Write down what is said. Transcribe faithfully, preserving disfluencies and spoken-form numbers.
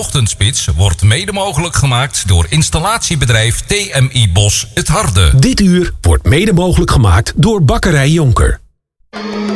Ochtendspits wordt mede mogelijk gemaakt door installatiebedrijf T M I Bos het Harde. Dit uur wordt mede mogelijk gemaakt door Bakkerij Jonker.